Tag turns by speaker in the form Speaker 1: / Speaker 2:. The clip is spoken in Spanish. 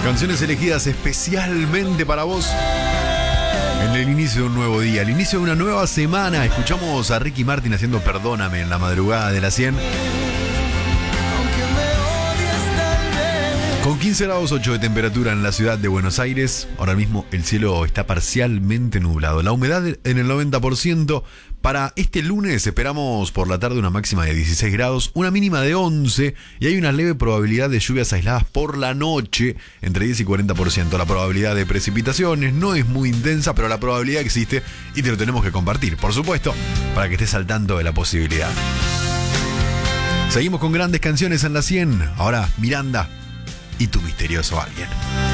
Speaker 1: Canciones elegidas especialmente para vos en el inicio de un nuevo día, el inicio de una nueva semana. Escuchamos a Ricky Martin haciendo Perdóname en la madrugada de la 100. Con 15 grados 8 de temperatura en la ciudad de Buenos Aires, ahora mismo el cielo está parcialmente nublado. La humedad en el 90%. Para este lunes esperamos por la tarde una máxima de 16 grados, una mínima de 11 y hay una leve probabilidad de lluvias aisladas por la noche, entre 10 y 40%. La probabilidad de precipitaciones no es muy intensa, pero la probabilidad existe y te lo tenemos que compartir, por supuesto, para que estés al tanto de la posibilidad. Seguimos con grandes canciones en la 100. Ahora Miranda y Tu Misterioso Alguien.